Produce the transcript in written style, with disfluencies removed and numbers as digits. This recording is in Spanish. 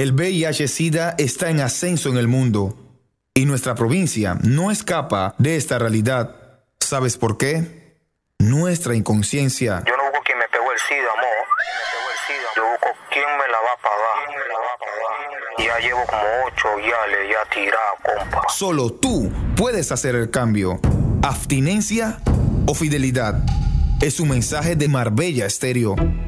El VIH-Sida está en ascenso en el mundo y nuestra provincia no escapa de esta realidad. ¿Sabes por qué? Nuestra inconsciencia. Yo no busco quien me pegó el SIDA, amor. Yo busco quién me la va a pagar. Ya llevo como 8 yales ya tirado, compa. Solo tú puedes hacer el cambio. Abstinencia o fidelidad. Es un mensaje de Marbella Estéreo.